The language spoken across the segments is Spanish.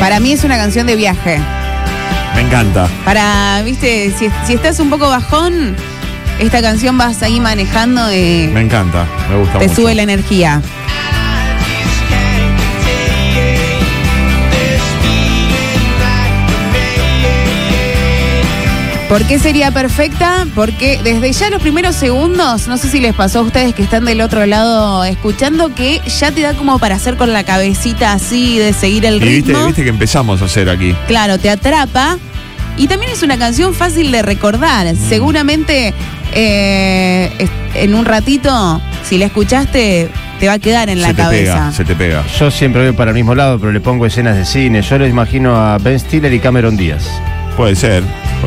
Para mí es una canción de viaje. Me encanta. Para, viste, si estás un poco bajón, esta canción vas ahí manejando y Me encanta, me gusta te mucho. sube la energía. ¿Por qué sería perfecta? Porque desde ya los primeros segundos, no sé si les pasó a ustedes que están del otro lado escuchando, que ya te da como para hacer con la cabecita así de seguir el Y ritmo. viste que empezamos a hacer aquí. Claro, te atrapa. Y también es una canción fácil de recordar. Seguramente en un ratito, si la escuchaste, te va a quedar en la cabeza. Se te pega. Yo siempre voy para el mismo lado, pero le pongo escenas de cine. Yo le imagino a Ben Stiller y Cameron Díaz. Puede ser.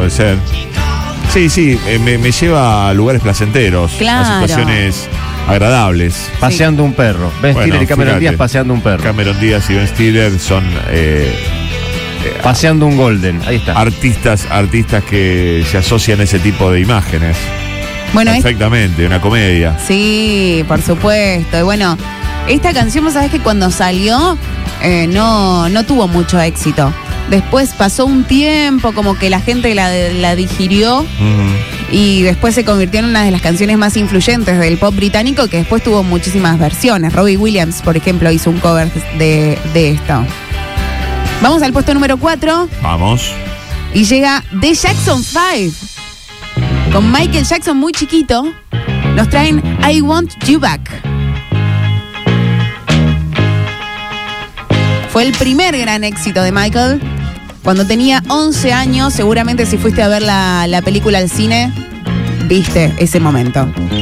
Sí, me lleva a lugares placenteros, Claro. a situaciones agradables. Paseando un perro. Ben Bueno, Stiller y Cameron fíjate. Díaz paseando un perro. Cameron Díaz y Ben Stiller son Paseando un golden. Ahí está. artistas que se asocian a ese tipo de imágenes. Bueno, Perfectamente, una comedia. sí, por supuesto. Y bueno, esta canción, vos sabés que cuando salió no tuvo mucho éxito. Después pasó un tiempo, como que la gente la digirió y después se convirtió en una de las canciones más influyentes del pop británico, que después tuvo muchísimas versiones. Robbie Williams, por ejemplo, hizo un cover de esto. Vamos al puesto número 4 Vamos. y llega The Jackson 5. Con Michael Jackson muy chiquito, nos traen I Want You Back. Fue el primer gran éxito de Michael. Cuando tenía 11 años, seguramente si fuiste a ver la película al cine, viste ese momento.